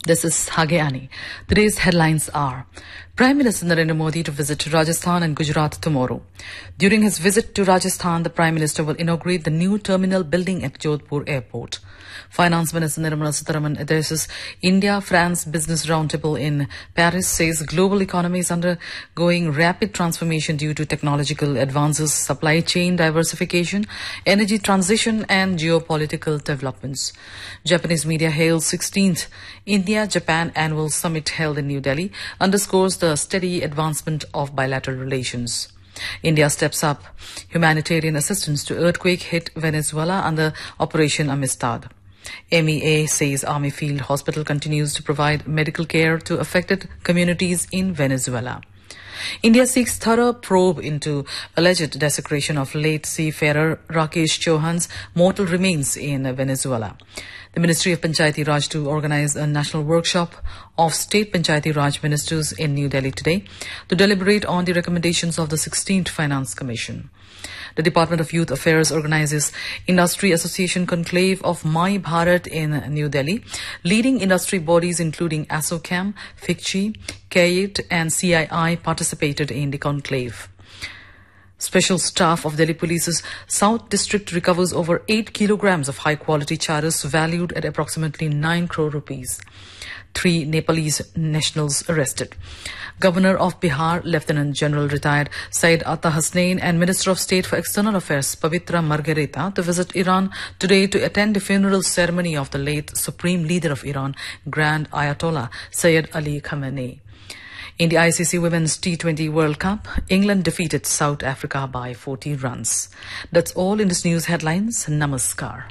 This is Hageani. Today's headlines are Prime Minister Narendra Modi to visit Rajasthan and Gujarat tomorrow. During his visit to Rajasthan, the Prime Minister will inaugurate the new terminal building at Jodhpur Airport. Finance Minister Nirmala Sitharaman addresses India-France Business Roundtable in Paris, says global economy is undergoing rapid transformation due to technological advances, supply chain diversification, energy transition and geopolitical developments. Japanese media hails 16th India-Japan Annual Summit held in New Delhi underscores the steady advancement of bilateral relations. India steps up humanitarian assistance to earthquake-hit Venezuela under Operation Amistad. MEA says Army Field Hospital continues to provide medical care to affected communities in Venezuela. India seeks thorough probe into alleged desecration of late seafarer Rakesh Chauhan's mortal remains in Venezuela. The Ministry of Panchayati Raj to organize a national workshop of state Panchayati Raj ministers in New Delhi today to deliberate on the recommendations of the 16th Finance Commission. The Department of Youth Affairs organizes Industry Association Conclave of My Bharat in New Delhi. Leading industry bodies including ASSOCHAM, FICCI, CAIT and CII participated in the conclave. Special staff of Delhi Police's South District recovers over 8 kilograms of high-quality charas valued at approximately 9 crore rupees. 3 Nepalese nationals arrested. Governor of Bihar, Lieutenant General retired Syed Atta Hasnain and Minister of State for External Affairs Pavitra Margareta to visit Iran today to attend the funeral ceremony of the late Supreme Leader of Iran, Grand Ayatollah Syed Ali Khamenei. In the ICC Women's T20 World Cup, England defeated South Africa by 40 runs. That's all in this news headlines. Namaskar.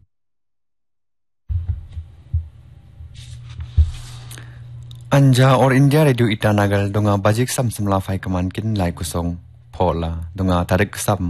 Anja or India Radio Itanagal dunga bajik sam samla fai kaman kin lai kusong phola dunga tarik sam